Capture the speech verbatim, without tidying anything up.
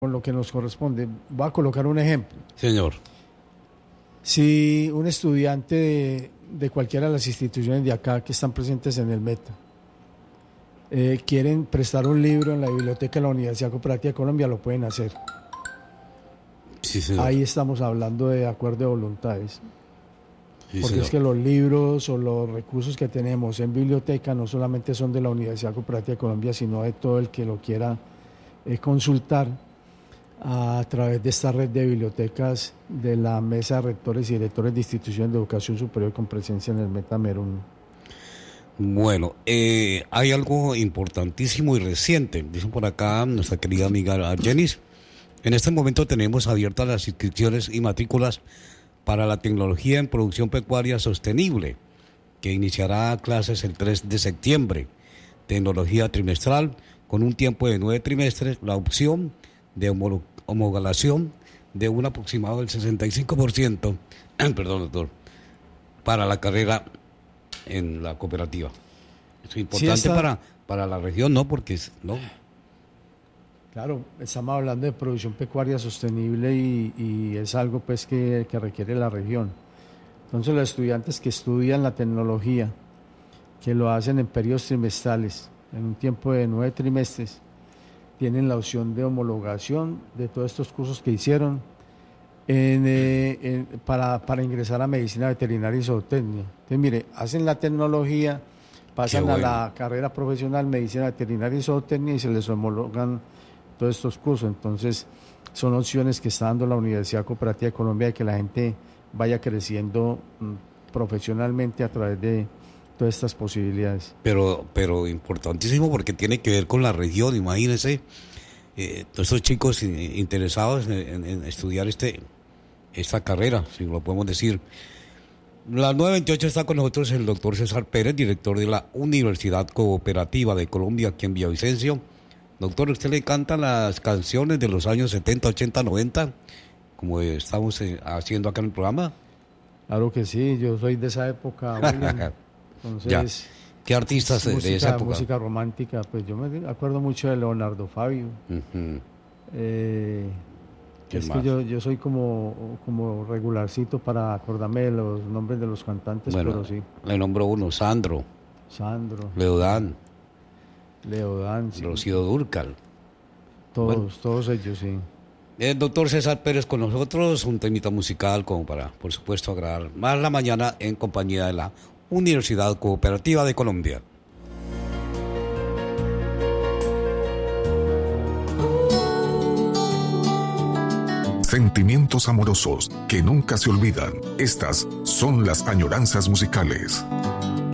con lo que nos corresponde. Voy a colocar un ejemplo. Señor. Si un estudiante de, de cualquiera de las instituciones de acá que están presentes en el Meta eh, quieren prestar un libro en la biblioteca de la Universidad Cooperativa de Colombia, lo pueden hacer. Sí, señor. Ahí estamos hablando de acuerdo de voluntades. Sí, Porque señor. es que los libros o los recursos que tenemos en biblioteca no solamente son de la Universidad Cooperativa de Colombia, sino de todo el que lo quiera eh, consultar a través de esta red de bibliotecas de la Mesa de Rectores y Directores de Instituciones de Educación Superior con presencia en el Metamerún. Bueno, eh, hay algo importantísimo y reciente, dicen por acá nuestra querida amiga Argenis. En este momento tenemos abiertas las inscripciones y matrículas para la tecnología en producción pecuaria sostenible, que iniciará clases el tres de septiembre. Tecnología trimestral con un tiempo de nueve trimestres, la opción de homolo- homologación de un aproximado del sesenta y cinco por ciento, perdón, doctor, para la carrera en la cooperativa. Es importante Sí, está... para, para la región, ¿no? Porque es, no. Claro, estamos hablando de producción pecuaria sostenible y, y es algo pues que, que requiere la región. Entonces los estudiantes que estudian la tecnología, que lo hacen en periodos trimestrales, en un tiempo de nueve trimestres, tienen la opción de homologación de todos estos cursos que hicieron en, eh, en, para, para ingresar a medicina veterinaria y zootecnia. Entonces mire, hacen la tecnología, pasan bueno. a la carrera profesional medicina veterinaria y zootecnia y se les homologan todos estos cursos. Entonces son opciones que está dando la Universidad Cooperativa de Colombia de que la gente vaya creciendo mmm, profesionalmente a través de todas estas posibilidades. Pero, pero importantísimo porque tiene que ver con la región, imagínense, eh, todos estos chicos interesados en, en, en estudiar este esta carrera, si lo podemos decir. Las nueve veintiocho está con nosotros el doctor César Pérez, director de la Universidad Cooperativa de Colombia aquí en Villavicencio. Doctor, ¿a usted le encantan las canciones de los años setenta, ochenta, noventa, como estamos eh, haciendo acá en el programa? Claro que sí, yo soy de esa época, William. Entonces, ya. ¿Qué artistas música, de esa época? Música romántica, pues yo me acuerdo mucho de Leonardo Fabio. Uh-huh. eh, es más? que yo, yo soy como, como regularcito para acordarme de los nombres de los cantantes, bueno, pero sí. Le nombro uno, Sandro. Sandro. Leodán. Leodán, sí. Rocío Dúrcal. Todos, bueno. todos ellos, sí. El doctor César Pérez con nosotros, un temita musical como para, por supuesto, agradar más la mañana en compañía de la Universidad Cooperativa de Colombia. Sentimientos amorosos que nunca se olvidan. Estas son las añoranzas musicales.